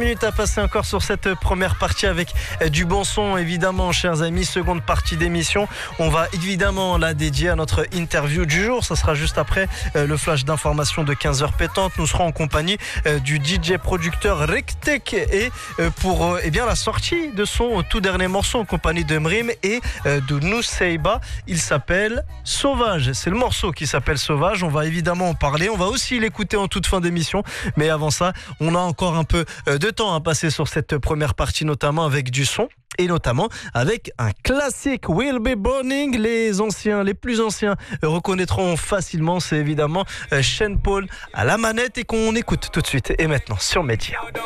minutes à passer encore sur cette première partie avec du bon son, évidemment, chers amis. Seconde partie d'émission, on va évidemment la dédier à notre interview du jour. Ça sera juste après le flash d'information de 15h pétante. Nous serons en compagnie du DJ producteur Rektek et pour la sortie de son tout dernier morceau en compagnie de Mrim et de Nuseiba. Il s'appelle Sauvage. C'est le morceau qui s'appelle Sauvage. On va évidemment en parler. On va aussi l'écouter en toute fin d'émission. Mais avant ça, on a encore un peu de temps à passer sur cette première partie, notamment avec du son. Et notamment avec un classique, Will Be Burning. Les plus anciens reconnaîtront facilement. C'est évidemment Sean Paul à la manette et qu'on écoute tout de suite et maintenant sur Média.